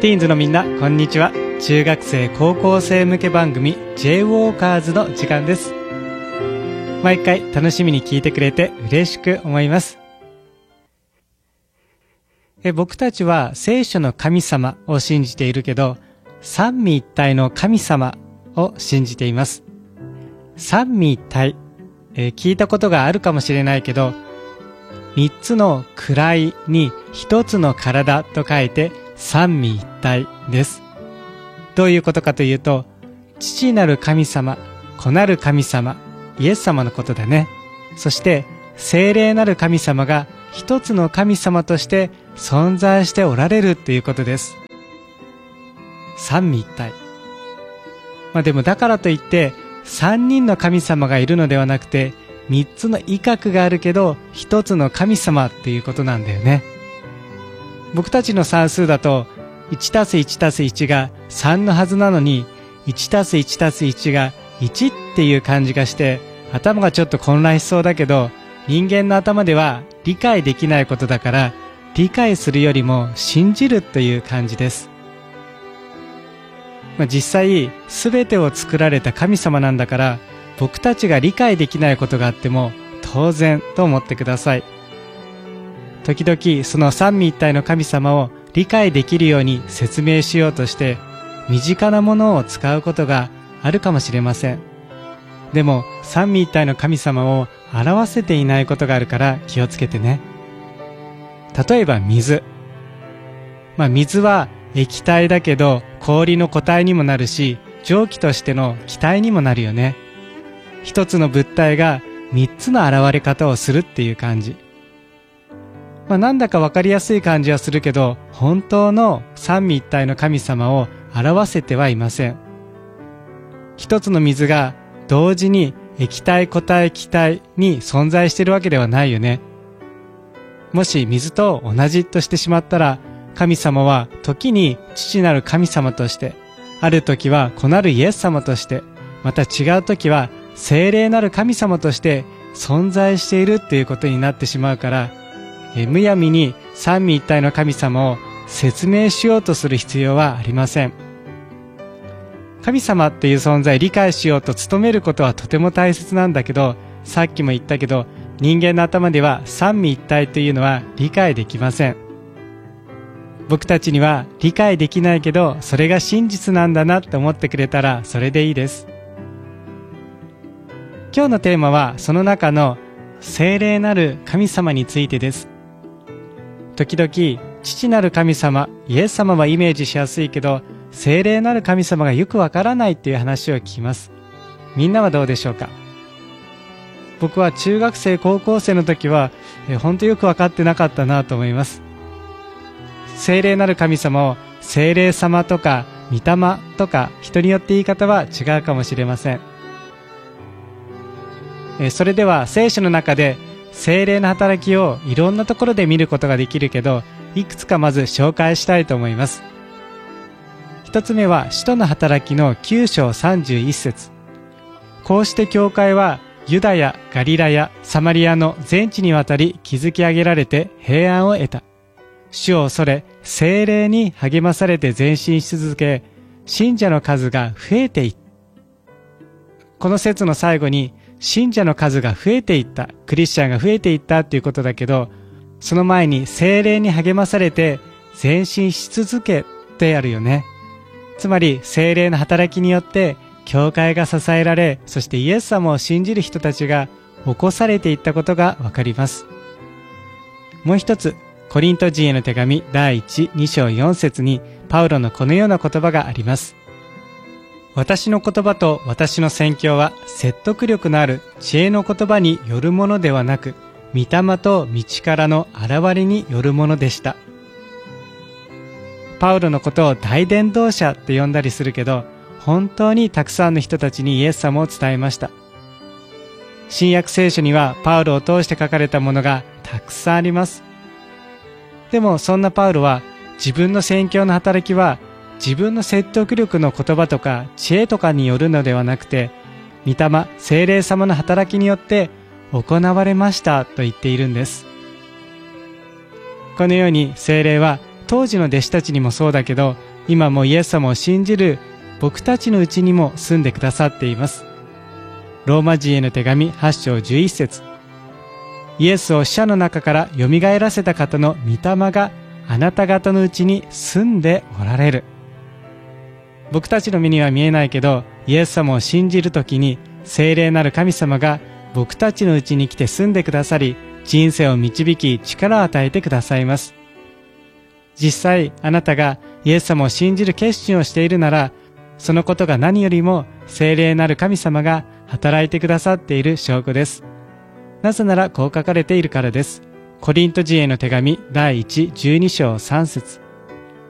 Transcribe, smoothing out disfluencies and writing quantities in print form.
ティーンズのみんな、こんにちは。中学生高校生向け番組 J ウォーカーズの時間です。毎回楽しみに聞いてくれて嬉しく思います。僕たちは聖書の神様を信じているけど、三位一体の神様を信じています。三位一体、聞いたことがあるかもしれないけど、三つの位に一つの体と書いて三位一体です。どういうことかというと、父なる神様、子なる神様、イエス様のことだね。そして聖霊なる神様が一つの神様として存在しておられるっていうことです。三位一体。でもだからといって三人の神様がいるのではなくて、三つの威嚇があるけど一つの神様っていうことなんだよね。僕たちの算数だと 1+1+1 が3のはずなのに 1+1+1 が1っていう感じがして頭がちょっと混乱しそうだけど、人間の頭では理解できないことだから理解するよりも信じるという感じです。実際全てを作られた神様なんだから、僕たちが理解できないことがあっても当然と思ってください。時々その三位一体の神様を理解できるように説明しようとして身近なものを使うことがあるかもしれません。でも三位一体の神様を表せていないことがあるから気をつけてね。例えば水。水は液体だけど氷の固体にもなるし、蒸気としての気体にもなるよね。一つの物体が三つの現れ方をするっていう感じ。なんだかわかりやすい感じはするけど、本当の三位一体の神様を表せてはいません。一つの水が同時に液体、固体、気体に存在しているわけではないよね。もし水と同じとしてしまったら、神様は時に父なる神様として、ある時は子なるイエス様として、また違う時は聖霊なる神様として存在しているっていうことになってしまうから、むやみに三位一体の神様を説明しようとする必要はありません。神様っていう存在を理解しようと努めることはとても大切なんだけど、さっきも言ったけど、人間の頭では三位一体というのは理解できません。僕たちには理解できないけど、それが真実なんだなって思ってくれたらそれでいいです。今日のテーマはその中の聖霊なる神様についてです。時々父なる神様、イエス様はイメージしやすいけど、聖霊なる神様がよくわからないっていう話を聞きます。みんなはどうでしょうか？僕は中学生高校生の時は本当よくわかってなかったなと思います。聖霊なる神様を聖霊様とか御霊とか人によって言い方は違うかもしれません。それでは聖書の中で聖霊の働きをいろんなところで見ることができるけど、いくつかまず紹介したいと思います。一つ目は使徒の働きの9章31節。こうして教会はユダヤ、ガリラヤ、サマリアの全地にわたり築き上げられて平安を得た。主を恐れ聖霊に励まされて前進し続け、信者の数が増えていった。この節の最後に信者の数が増えていった、クリスチャンが増えていったっていうことだけど、その前に聖霊に励まされて前進し続けってあるよね。つまり聖霊の働きによって教会が支えられ、そしてイエス様を信じる人たちが起こされていったことがわかります。もう一つ、コリント人への手紙第1、2章4節にパウロのこのような言葉があります。私の言葉と私の宣教は説得力のある知恵の言葉によるものではなく、御霊と道からの現れによるものでした。パウロのことを大伝道者って呼んだりするけど、本当にたくさんの人たちにイエス様を伝えました。新約聖書にはパウロを通して書かれたものがたくさんあります。でもそんなパウロは自分の宣教の働きは自分の説得力の言葉とか知恵とかによるのではなくて、御霊、聖霊様の働きによって行われましたと言っているんです。このように聖霊は当時の弟子たちにもそうだけど、 今もイエス様を信じる僕たちのうちにも住んでくださっています。ローマ人への手紙8章11節。イエスを死者の中からよみがえらせた方の御霊があなた方のうちに住んでおられる。僕たちの目には見えないけど、イエス様を信じるときに聖霊なる神様が僕たちのうちに来て住んでくださり、人生を導き力を与えてくださいます。実際あなたがイエス様を信じる決心をしているなら、そのことが何よりも聖霊なる神様が働いてくださっている証拠です。なぜならこう書かれているからです。コリント人への手紙第1、12章3節。